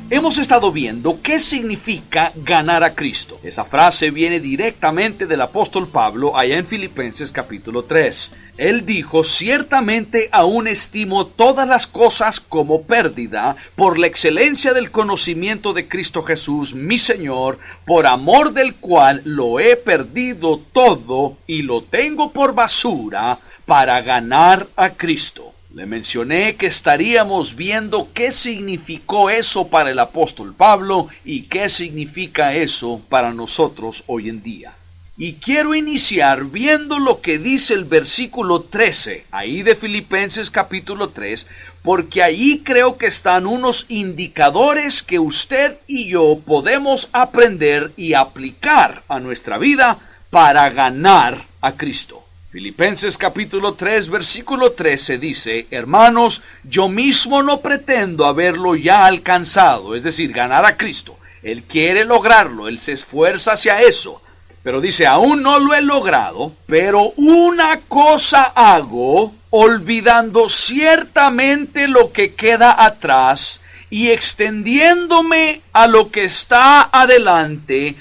Hemos estado viendo qué significa ganar a Cristo. Esa frase viene directamente del apóstol Pablo allá en Filipenses capítulo 3. Él dijo: ciertamente aún estimo todas las cosas como pérdida por la excelencia del conocimiento de Cristo Jesús, mi Señor, por amor del cual lo he perdido todo y lo tengo por basura para ganar a Cristo. Le mencioné que estaríamos viendo qué significó eso para el apóstol Pablo y qué significa eso para nosotros hoy en día. Y quiero iniciar viendo lo que dice el versículo 13, ahí de Filipenses capítulo 3, porque ahí creo que están unos indicadores que usted y yo podemos aprender y aplicar a nuestra vida para ganar a Cristo. Filipenses capítulo 3 versículo 13 dice: hermanos, yo mismo no pretendo haberlo ya alcanzado, es decir, ganar a Cristo. Él quiere lograrlo, él se esfuerza hacia eso, pero dice: aún no lo he logrado, pero una cosa hago, olvidando ciertamente lo que queda atrás y extendiéndome a lo que está adelante,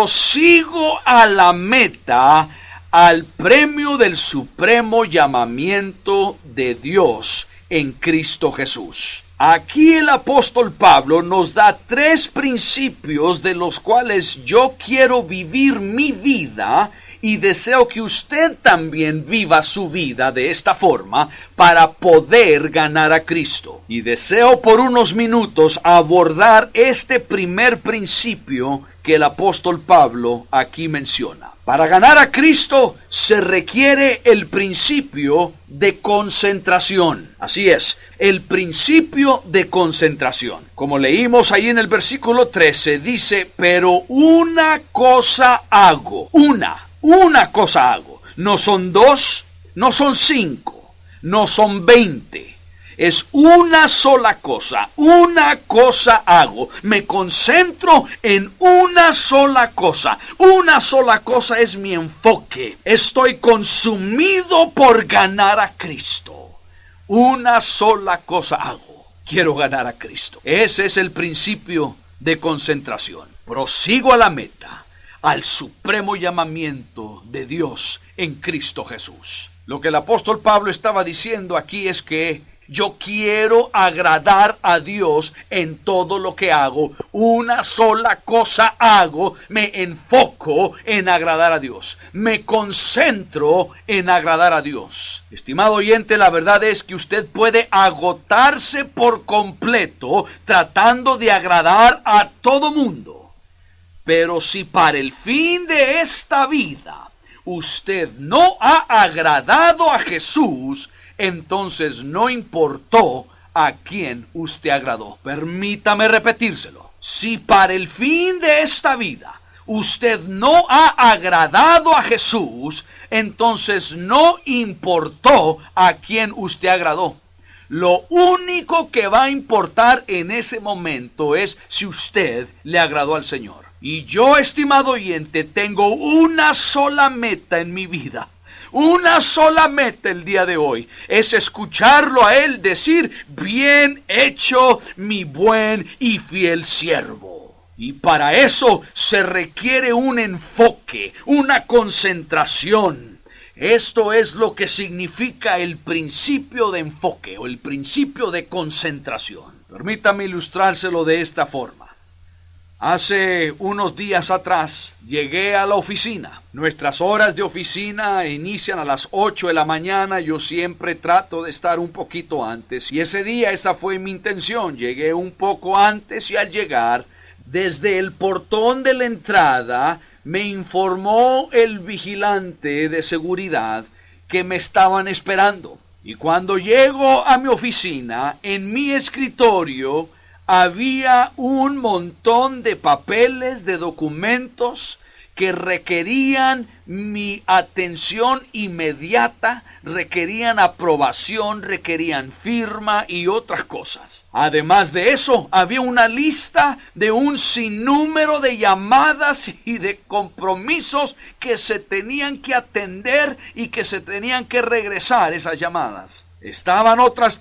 prosigo a la meta, al premio del supremo llamamiento de Dios en Cristo Jesús. Aquí el apóstol Pablo nos da 3 principios de los cuales yo quiero vivir mi vida y deseo que usted también viva su vida de esta forma para poder ganar a Cristo. Y deseo por unos minutos abordar este primer principio que el apóstol Pablo aquí menciona. Para ganar a Cristo se requiere el principio de concentración. Así es, el principio de concentración. Como leímos ahí en el versículo 13, dice: pero una cosa hago. Una cosa hago. No son 2, no son 5, no son 20. Es una sola cosa hago. Me concentro en una sola cosa. Una sola cosa es mi enfoque. Estoy consumido por ganar a Cristo. Una sola cosa hago. Quiero ganar a Cristo. Ese es el principio de concentración. Prosigo a la meta, al supremo llamamiento de Dios en Cristo Jesús. Lo que el apóstol Pablo estaba diciendo aquí es que yo quiero agradar a Dios en todo lo que hago. Una sola cosa hago. Me enfoco en agradar a Dios. Me concentro en agradar a Dios. Estimado oyente, la verdad es que usted puede agotarse por completo tratando de agradar a todo mundo. Pero si para el fin de esta vida usted no ha agradado a Jesús, entonces no importó a quién usted agradó. Permítame repetírselo. Si para el fin de esta vida usted no ha agradado a Jesús, entonces no importó a quién usted agradó. Lo único que va a importar en ese momento es si usted le agradó al Señor. Y yo, estimado oyente, tengo una sola meta en mi vida. Una sola meta el día de hoy es escucharlo a Él decir: bien hecho, mi buen y fiel siervo. Y para eso se requiere un enfoque, una concentración. Esto es lo que significa el principio de enfoque o el principio de concentración. Permítame ilustrárselo de esta forma. Hace unos días atrás llegué a la oficina. Nuestras horas de oficina inician a las 8 de la mañana. Yo siempre trato de estar un poquito antes. Y ese día esa fue mi intención. Llegué un poco antes y al llegar, desde el portón de la entrada, me informó el vigilante de seguridad que me estaban esperando. Y cuando llego a mi oficina, en mi escritorio había un montón de papeles, de documentos que requerían mi atención inmediata, requerían aprobación, requerían firma y otras cosas. Además de eso, había una lista de un sinnúmero de llamadas y de compromisos que se tenían que atender y que se tenían que regresar esas llamadas. Estaban otras